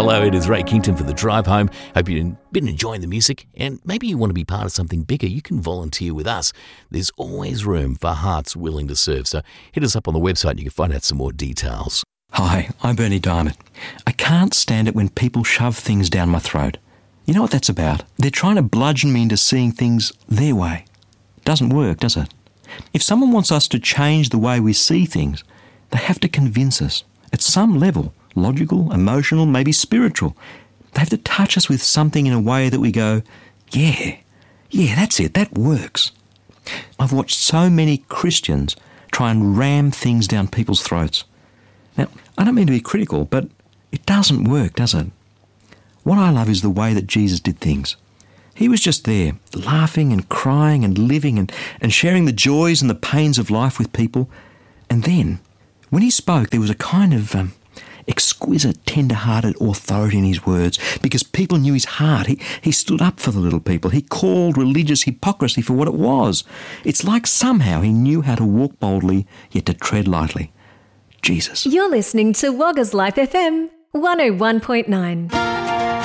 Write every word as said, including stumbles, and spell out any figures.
Hello, it is Ray Kington for The Drive Home. Hope you've been enjoying the music, and maybe you want to be part of something bigger. You can volunteer with us. There's always room for hearts willing to serve. So hit us up on the website and you can find out some more details. Hi, I'm Bernie Diamond. I can't stand it when people shove things down my throat. You know what that's about? They're trying to bludgeon me into seeing things their way. Doesn't work, does it? If someone wants us to change the way we see things, they have to convince us at some level, logical, emotional, maybe spiritual. They have to touch us with something in a way that we go, yeah, yeah, that's it, that works. I've watched so many Christians try and ram things down people's throats. Now, I don't mean to be critical, but it doesn't work, does it? What I love is the way that Jesus did things. He was just there, laughing and crying and living and, and sharing the joys and the pains of life with people. And then, when he spoke, there was a kind of um, exquisite, tender-hearted authority in his words because people knew his heart. He, he stood up for the little people. He called religious hypocrisy for what it was. It's like somehow he knew how to walk boldly, yet to tread lightly. Jesus. You're listening to Wagga's Life F M one oh one point nine.